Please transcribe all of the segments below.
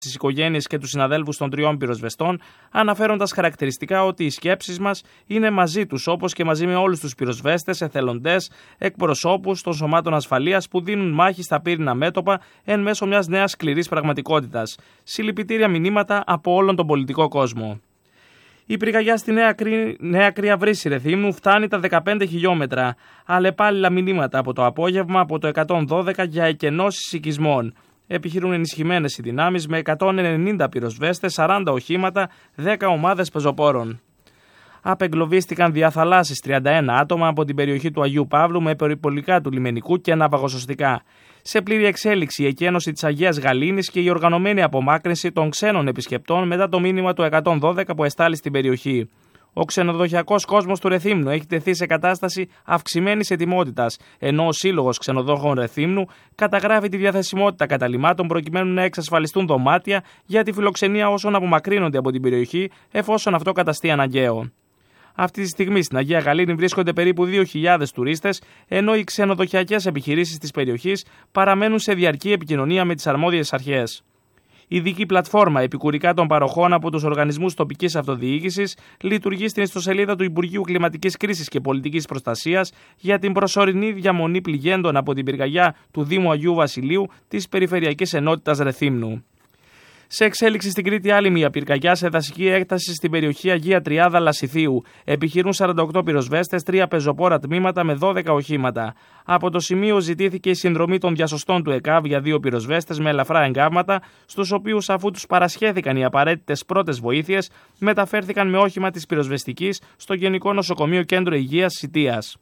στις οικογένειες και τους συναδέλφους των 3 πυροσβεστών, αναφέροντας χαρακτηριστικά ότι οι σκέψεις μας είναι μαζί τους, όπως και μαζί με όλους τους πυροσβέστες, εθελοντές, εκπροσώπους των σωμάτων ασφαλείας που δίνουν μάχη στα πύρινα μέτωπα εν μέσω μιας νέας σκληρής πραγματικότητας. Συλληπιτήρια μηνύματα από όλον τον πολιτικό κόσμο. Η πυρκαγιά στη Νέα Κρυαβρύση Ρεθύμνου φτάνει τα 15 χιλιόμετρα. Αλλεπάλληλα μηνύματα από το απόγευμα από το 112 για εκενώσεις οικισμών. Επιχειρούν ενισχυμένες οι δυνάμεις με 190 πυροσβέστες, 40 οχήματα, 10 ομάδες πεζοπόρων. Απεγκλωβίστηκαν διαθαλάσσης 31 άτομα από την περιοχή του Αγίου Παύλου με περιπολικά του λιμενικού και ναυαγοσωστικά. Σε πλήρη εξέλιξη η εκένωση της Αγίας Γαλήνης και η οργανωμένη απομάκρυνση των ξένων επισκεπτών μετά το μήνυμα του 112 που εστάλει στην περιοχή. Ο ξενοδοχειακός κόσμος του Ρεθύμνου έχει τεθεί σε κατάσταση αυξημένης ετοιμότητας, ενώ ο Σύλλογος Ξενοδόχων Ρεθύμνου καταγράφει τη διαθεσιμότητα καταλυμάτων προκειμένου να εξασφαλιστούν δωμάτια για τη φιλοξενία όσων απομακρύνονται από την περιοχή, εφόσον αυτό καταστεί αναγκαίο. Αυτή τη στιγμή στην Αγία Γαλήνη βρίσκονται περίπου 2.000 τουρίστες, ενώ οι ξενοδοχειακές επιχειρήσεις της περιοχής παραμένουν σε διαρκή επικοινωνία με τις αρμόδιες αρχές. Η ειδική πλατφόρμα επικουρικά των παροχών από τους οργανισμούς τοπικής αυτοδιοίκησης λειτουργεί στην ιστοσελίδα του Υπουργείου Κλιματικής Κρίσης και Πολιτικής Προστασίας για την προσωρινή διαμονή πληγέντων από την πυρκαγιά του Δήμου Αγίου Βασιλείου της Περιφερειακής Ενότητας Ρεθύμνου. Σε εξέλιξη στην Κρήτη, άλλη μια πυρκαγιά σε δασική έκταση στην περιοχή Αγία Τριάδα Λασιθίου. Επιχειρούν 48 πυροσβέστες, 3 πεζοπόρα τμήματα με 12 οχήματα. Από το σημείο ζητήθηκε η συνδρομή των διασωστών του ΕΚΑΒ για 2 πυροσβέστες με ελαφρά εγκάβματα, στους οποίους, αφού τους παρασχέθηκαν οι απαραίτητες πρώτες βοήθειες, μεταφέρθηκαν με όχημα της πυροσβεστικής στο Γενικό Νοσοκομείο Κέντρο Υγείας Σιτίας.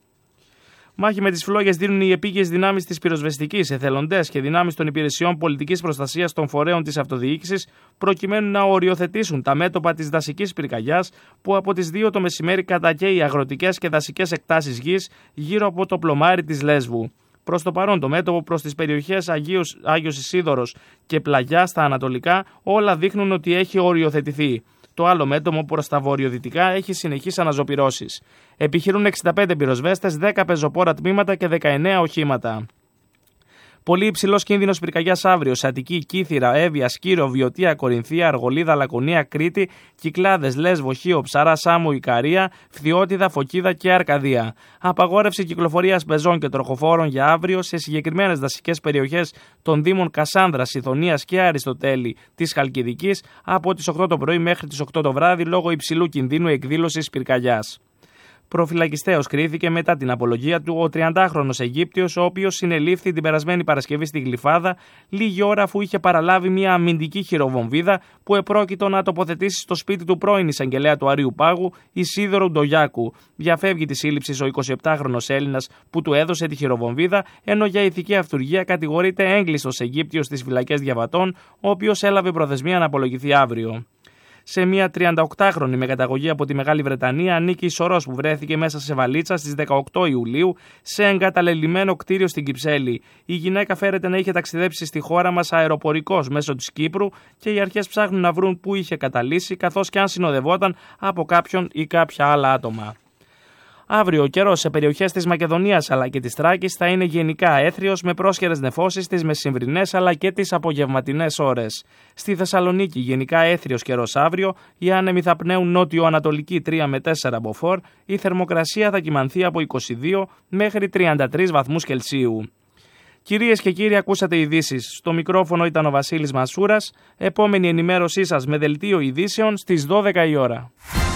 Μάχη με τις φλόγες δίνουν οι επίγειες δυνάμεις της πυροσβεστικής, εθελοντές και δυνάμεις των υπηρεσιών πολιτικής προστασίας των φορέων της αυτοδιοίκησης, προκειμένου να οριοθετήσουν τα μέτωπα της δασικής πυρκαγιάς που από τις 2 το μεσημέρι κατακαίει αγροτικές και δασικές εκτάσεις γης γύρω από το πλωμάρι της Λέσβου. Προς το παρόν, το μέτωπο προς τις περιοχές Άγιος Ισίδωρος και Πλαγιά στα ανατολικά όλα δείχνουν ότι έχει οριοθετηθεί. Το άλλο μέτωπο προς τα βορειοδυτικά έχει συνεχείς αναζωπυρώσεις. Επιχειρούν 65 πυροσβέστες, 10 πεζοπόρα τμήματα και 19 οχήματα. Πολύ υψηλός κίνδυνος πυρκαγιάς αύριο σε Αττική, Κύθυρα, Εύβοια, Σκύρο, Βιωτία, Κορινθία, Αργολίδα, Λακωνία, Κρήτη, Κυκλάδες, Λέσβο, Χίο, Ψαρά, Σάμου, Ικαρία, Φθιώτιδα, Φωκίδα και Αρκαδία. Απαγόρευση κυκλοφορίας πεζών και τροχοφόρων για αύριο σε συγκεκριμένες δασικές περιοχές των Δήμων Κασάνδρας, Ιδονίας και Αριστοτέλη της Χαλκιδικής από τις 8 το πρωί μέχρι τις 8 το βράδυ λόγω υψηλού κινδύνου εκδήλωσης πυρκαγιάς. Προφυλακιστέως κρίθηκε μετά την απολογία του ο 30χρονος Αιγύπτιος, ο οποίος συνελήφθη την περασμένη Παρασκευή στη Γλυφάδα, λίγη ώρα αφού είχε παραλάβει μια αμυντική χειροβομβίδα που επρόκειτο να τοποθετήσει στο σπίτι του πρώην εισαγγελέα του Αρείου Πάγου, Ισίδωρου Ντογιάκου. Διαφεύγει τη σύλληψη ο 27χρονος Έλληνας που του έδωσε τη χειροβομβίδα, ενώ για ηθική αυτουργία κατηγορείται έγκλειστος Αιγύπτιος στις φυλακές Διαβατών, ο οποίος έλαβε προθεσμία να απολογηθεί αύριο. Σε μια 38χρονη με καταγωγή από τη Μεγάλη Βρετανία ανήκει η σωρός που βρέθηκε μέσα σε βαλίτσα στις 18 Ιουλίου σε εγκαταλελειμμένο κτίριο στην Κυψέλη. Η γυναίκα φέρεται να είχε ταξιδέψει στη χώρα μας αεροπορικός μέσω της Κύπρου και οι αρχές ψάχνουν να βρουν πού είχε καταλύσει, καθώς και αν συνοδευόταν από κάποιον ή κάποια άλλα άτομα. Αύριο ο καιρός σε περιοχές της Μακεδονίας αλλά και της Θράκης θα είναι γενικά έθριος με πρόσχερες νεφώσεις τις μεσημβρινές αλλά και τις απογευματινές ώρες. Στη Θεσσαλονίκη γενικά έθριος καιρός αύριο, οι άνεμοι θα πνέουν νότιο-ανατολική 3 με 4 μποφόρ, η θερμοκρασία θα κυμανθεί από 22 μέχρι 33 βαθμούς Κελσίου. Κυρίες και κύριοι, ακούσατε ειδήσεις. Στο μικρόφωνο ήταν ο Βασίλης Μασούρας. Επόμενη ενημέρωσή σας με δελτίο ειδήσεων στις 12 η ώρα.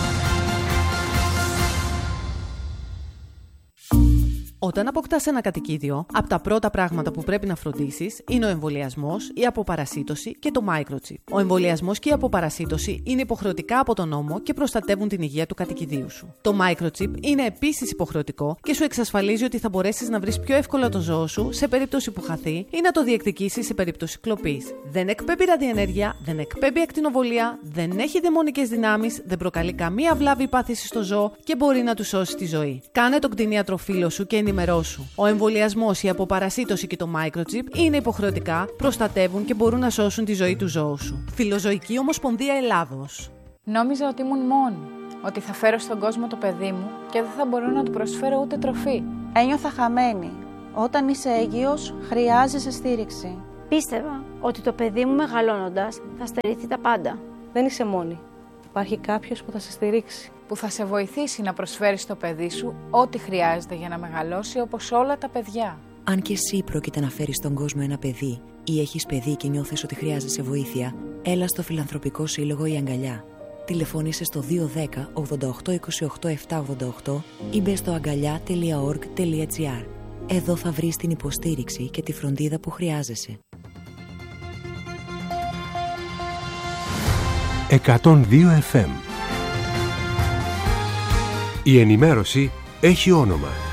Όταν αποκτάς ένα κατοικίδιο, από τα πρώτα πράγματα που πρέπει να φροντίσεις είναι ο εμβολιασμός, η αποπαρασίτωση και το microchip. Ο εμβολιασμός και η αποπαρασίτωση είναι υποχρεωτικά από τον νόμο και προστατεύουν την υγεία του κατοικιδίου σου. Το microchip είναι επίσης υποχρεωτικό και σου εξασφαλίζει ότι θα μπορέσεις να βρεις πιο εύκολα το ζώο σου σε περίπτωση που χαθεί ή να το διεκδικήσεις σε περίπτωση κλοπής. Δεν εκπέμπει ραδιενέργεια, δεν εκπέμπει ακτινοβολία, δεν έχει δαιμονικές δυνάμεις, δεν προκαλεί καμία βλάβη ή πάθηση στο ζώο και μπορεί να του σώσει τη ζωή. Κάνε τον κτηνίατρο φίλο σου και ενημερώσου. Ο εμβολιασμός, η αποπαρασίτωση και το microchip είναι υποχρεωτικά, προστατεύουν και μπορούν να σώσουν τη ζωή του ζώου σου. Φιλοζωική Ομοσπονδία Ελλάδος. Νόμιζα ότι ήμουν μόνη, ότι θα φέρω στον κόσμο το παιδί μου και δεν θα μπορώ να του προσφέρω ούτε τροφή. Ένιωθα χαμένη. Όταν είσαι έγκυος, χρειάζεσαι στήριξη. Πίστευα ότι το παιδί μου μεγαλώνοντας θα στερηθεί τα πάντα. Δεν είσαι μόνη. Υπάρχει κάποιος που θα σε στηρίξει. Που θα σε βοηθήσει να προσφέρεις στο παιδί σου ό,τι χρειάζεται για να μεγαλώσει όπως όλα τα παιδιά. Αν και εσύ πρόκειται να φέρεις στον κόσμο ένα παιδί ή έχεις παιδί και νιώθεις ότι χρειάζεσαι βοήθεια, έλα στο Φιλανθρωπικό Σύλλογο Η Αγκαλιά. Τηλεφώνησε στο 210 88 28 788 ή μπες στο aγκαλιά.org.gr. Εδώ θα βρεις την υποστήριξη και τη φροντίδα που χρειάζεσαι. 102 FM. Η ενημέρωση έχει όνομα.